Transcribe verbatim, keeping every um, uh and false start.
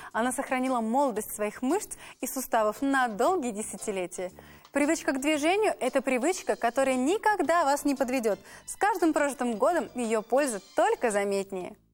Она сохранила молодость своих мышц и суставов на долгие десятилетия. Привычка к движению – это привычка, которая никогда вас не подведет. С каждым прожитым годом ее польза только заметнее.